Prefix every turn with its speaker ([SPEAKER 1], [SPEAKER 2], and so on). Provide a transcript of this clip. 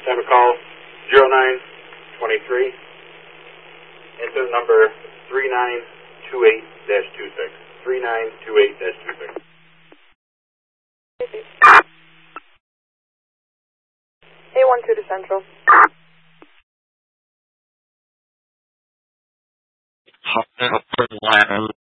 [SPEAKER 1] Time to call 0923. Incident number 3928-26. 3928-26.
[SPEAKER 2] A12 to Central.
[SPEAKER 3] Hot line.